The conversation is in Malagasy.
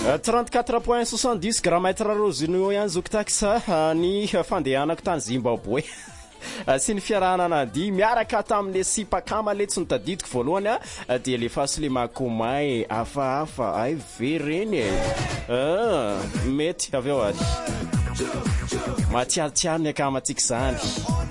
34.70 gramètre rozinio ihany zokitaxa ny fandehanako tany Zimbabwe sy ny fiarahana nady miaraka tamin'ny sipakama le tsy nitadidiko voalohany dia le fasolimakomay afahafa ay vereny mety avy eo ady matsiatsiary ny akamatsika zany